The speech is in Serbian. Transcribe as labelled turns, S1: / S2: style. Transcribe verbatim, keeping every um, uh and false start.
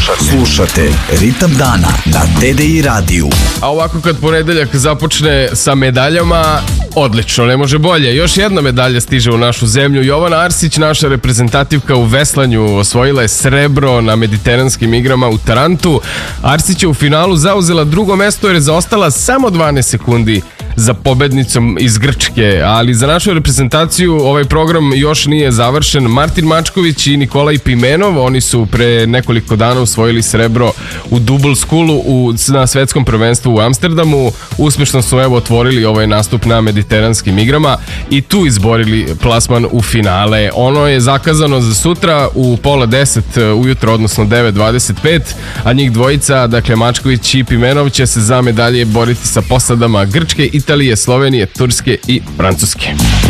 S1: Slušate Ritam dana na T D I radiju.
S2: A ovako kad ponedeljak započne sa medaljama, odlično, ne može bolje. Još jedna medalja stiže u našu zemlju. Jovana Arsić, naša reprezentativka u veslanju, osvojila je srebro na mediteranskim igrama u Tarantu. Arsić je u finalu zauzela drugo mesto jer je zaostala samo dvanaest sekundi za pobednicom iz Grčke, ali za našu reprezentaciju ovaj program još nije završen. Martin Mačković i Nikolaj Pimenov, oni su pre nekoliko dana osvojili srebro u double skulu u, na svetskom prvenstvu u Amsterdamu. Uspešno su evo otvorili ovaj nastup na mediteranskim igrama i tu izborili plasman u finale. Ono je zakazano za sutra u pola deset ujutro, odnosno devet dvadeset pet, a njih dvojica, dakle Mačković i Pimenov, će se za medalje boriti sa posadama Grčke, Italije, Slovenije, Turske i Francuske.